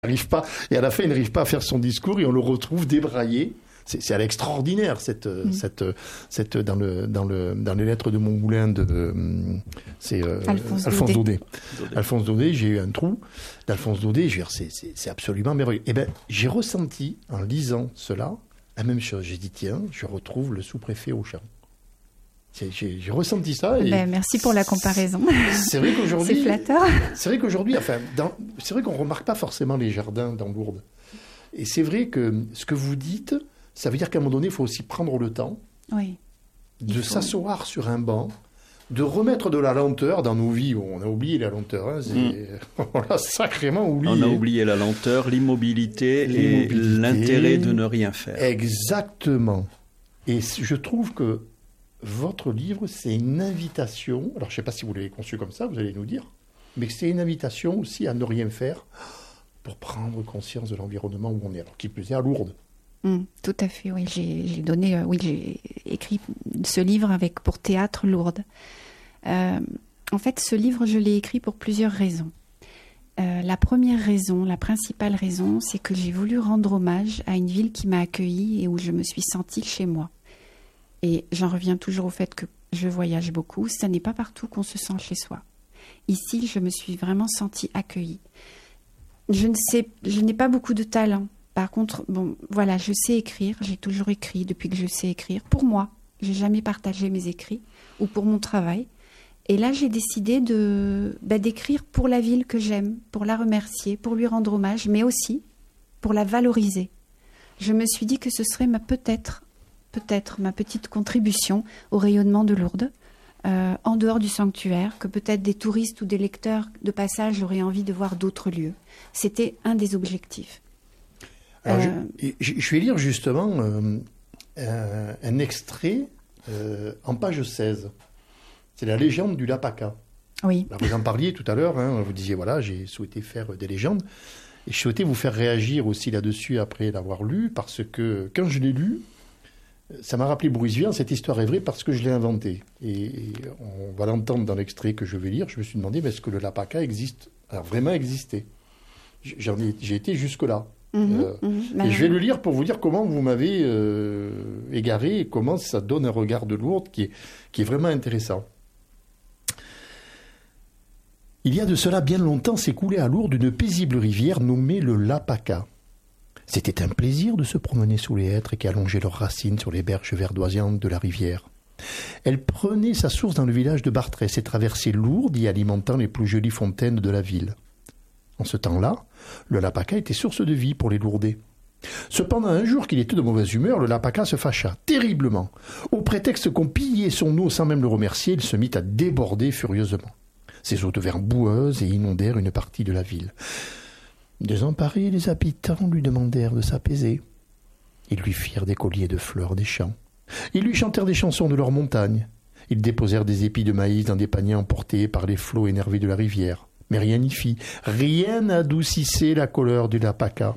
n'arrive pas, et à la fin, il n'arrive pas à faire son discours et on le retrouve débraillé. C'est à l'extraordinaire dans les lettres de Montmoulin c'est Alphonse Daudet. Alphonse Daudet, j'ai eu un trou d'Alphonse Daudet. Je veux dire, c'est absolument merveilleux. Et ben, j'ai ressenti en lisant cela la même chose. J'ai dit tiens, je retrouve le sous-préfet Auchan. J'ai ressenti ça. Et merci pour la comparaison. C'est vrai qu'aujourd'hui, c'est flatteur. C'est vrai qu'aujourd'hui, c'est vrai qu'on remarque pas forcément les jardins dans Lourdes. Et c'est vrai que ce que vous dites, ça veut dire qu'à un moment donné, il faut aussi prendre le temps de s'asseoir sur un banc, de remettre de la lenteur dans nos vies. On a oublié la lenteur. Hein, on l'a sacrément oublié. On a oublié la lenteur, l'immobilité et l'intérêt de ne rien faire. Exactement. Et je trouve que votre livre, c'est une invitation. Alors, je ne sais pas si vous l'avez conçu comme ça, vous allez nous dire. Mais c'est une invitation aussi à ne rien faire pour prendre conscience de l'environnement où on est. Alors, qui plus est à Lourdes. Tout à fait, oui. J'ai écrit ce livre pour Théâtre Lourdes. En fait, ce livre, je l'ai écrit pour plusieurs raisons. La première raison, la principale raison, c'est que j'ai voulu rendre hommage à une ville qui m'a accueillie et où je me suis sentie chez moi. Et j'en reviens toujours au fait que je voyage beaucoup. Ce n'est pas partout qu'on se sent chez soi. Ici, je me suis vraiment sentie accueillie. Je n'ai pas beaucoup de talent. Par contre, je sais écrire. J'ai toujours écrit depuis que je sais écrire. Pour moi, j'ai jamais partagé mes écrits ou pour mon travail. Et là, j'ai décidé d'écrire pour la ville que j'aime, pour la remercier, pour lui rendre hommage, mais aussi pour la valoriser. Je me suis dit que ce serait peut-être ma petite contribution au rayonnement de Lourdes, en dehors du sanctuaire, que peut-être des touristes ou des lecteurs de passage auraient envie de voir d'autres lieux. C'était un des objectifs. Alors, je vais lire justement un extrait en page 16. C'est la légende du Lapaka. Oui. Alors, vous en parliez tout à l'heure, hein, vous disiez, voilà, j'ai souhaité faire des légendes. Et je souhaitais vous faire réagir aussi là-dessus après l'avoir lu, parce que quand je l'ai lu, ça m'a rappelé Boris Vian, cette histoire est vraie parce que je l'ai inventée. Et on va l'entendre dans l'extrait que je vais lire. Je me suis demandé, est-ce que le Lapaka existe, alors vraiment existé? J'ai été jusque-là. Et je vais le lire pour vous dire comment vous m'avez égaré et comment ça donne un regard de Lourdes qui est vraiment intéressant. Il y a de cela bien longtemps s'écoulait à Lourdes une paisible rivière nommée le Lapaka. C'était un plaisir de se promener sous les hêtres qui allongeaient leurs racines sur les berges verdoyantes de la rivière. Elle prenait sa source dans le village de Bartrès et traversait Lourdes, y alimentant les plus jolies fontaines de la ville. En ce temps-là, le Lapaka était source de vie pour les Lourdais. Cependant, un jour qu'il était de mauvaise humeur, le Lapaka se fâcha terriblement. Au prétexte qu'on pillait son eau sans même le remercier, il se mit à déborder furieusement. Ses eaux devinrent boueuses et inondèrent une partie de la ville. Désemparés, les habitants lui demandèrent de s'apaiser. Ils lui firent des colliers de fleurs des champs. Ils lui chantèrent des chansons de leurs montagnes. Ils déposèrent des épis de maïs dans des paniers emportés par les flots énervés de la rivière. Mais rien n'y fit. Rien n'adoucissait la colère du Lapaka.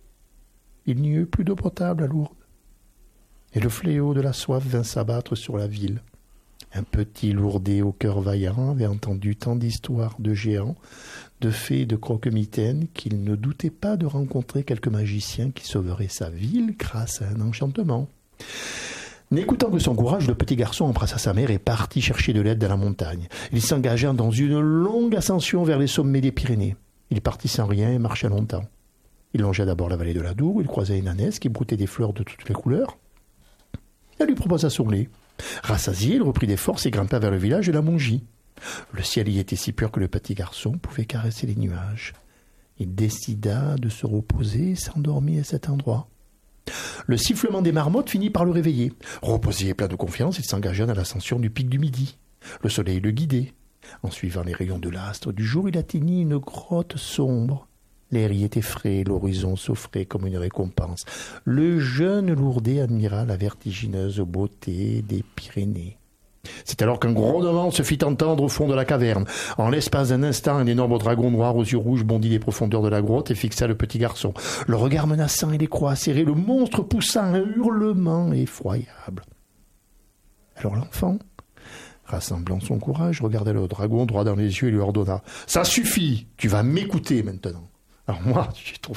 Il n'y eut plus d'eau potable à Lourdes. Et le fléau de la soif vint s'abattre sur la ville. Un petit Lourdais au cœur vaillant avait entendu tant d'histoires de géants, de fées et de croque-mitaines qu'il ne doutait pas de rencontrer quelque magicien qui sauverait sa ville grâce à un enchantement. N'écoutant que son courage, le petit garçon embrassa sa mère et partit chercher de l'aide dans la montagne. Il s'engagea dans une longue ascension vers les sommets des Pyrénées. Il partit sans rien et marcha longtemps. Il longea d'abord la vallée de la Dour, où il croisa une ânesse qui broutait des fleurs de toutes les couleurs. Elle lui proposa son lait. Rassasié, il reprit des forces et grimpa vers le village de la Mongie. Le ciel y était si pur que le petit garçon pouvait caresser les nuages. Il décida de se reposer et s'endormit à cet endroit. Le sifflement des marmottes finit par le réveiller. Reposé et plein de confiance, il s'engagea dans l'ascension du pic du Midi. Le soleil le guidait. En suivant les rayons de l'astre du jour, il atteignit une grotte sombre. L'air y était frais, l'horizon s'offrait comme une récompense. Le jeune Lourdais admira la vertigineuse beauté des Pyrénées. C'est alors qu'un grondement se fit entendre au fond de la caverne. En l'espace d'un instant, un énorme dragon noir aux yeux rouges bondit des profondeurs de la grotte et fixa le petit garçon. Le regard menaçant et les croix serrées, le monstre poussa un hurlement effroyable. Alors l'enfant, rassemblant son courage, regarda le dragon droit dans les yeux et lui ordonna « Ça suffit, tu vas m'écouter maintenant. Alors moi, je trouve